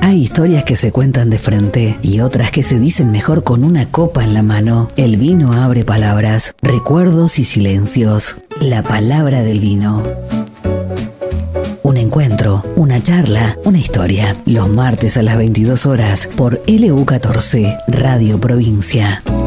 Hay historias que se cuentan de frente y otras que se dicen mejor con una copa en la mano. El vino abre palabras, recuerdos y silencios. La palabra del vino. Un encuentro, una charla, una historia. Los martes a las 22 horas por LU14, Radio Provincia.